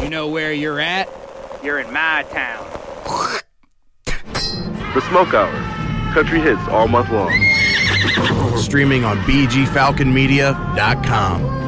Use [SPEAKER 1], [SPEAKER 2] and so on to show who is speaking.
[SPEAKER 1] You know where you're at?
[SPEAKER 2] You're in my town.
[SPEAKER 3] The Smoke Hour. Country hits all month long.
[SPEAKER 4] Streaming on BGFalconMedia.com.